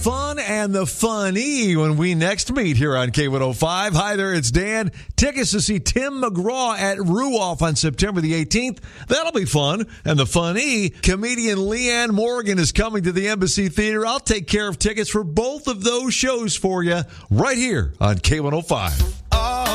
Fun and the funny when we next meet here on K105. Hi there, it's Dan. Tickets to see Tim McGraw at Ruoff on September the 18th. That'll be fun. And the funny, comedian Leanne Morgan is coming to the Embassy Theater. I'll take care of tickets for both of those shows for you right here on K105.